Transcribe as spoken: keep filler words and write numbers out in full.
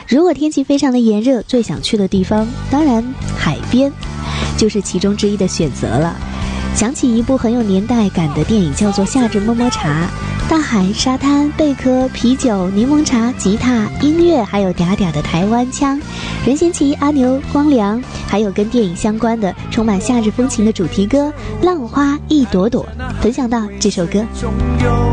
如果天气非常的炎热，最想去的地方当然海边就是其中之一的选择了。想起一部很有年代感的电影，叫做《夏日么么茶》，大海、沙滩、贝壳、啤酒、柠檬茶、吉他、音乐，还有嗲嗲的台湾腔，任贤齐、阿牛、光良，还有跟电影相关的充满夏日风情的主题歌《浪花一朵朵》。很想到这首歌。